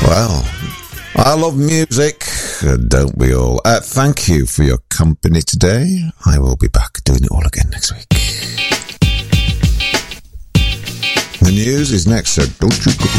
Well, I love music, don't we all? Thank you for your company today. I will be back doing it all again next week. The news is next, so don't you go.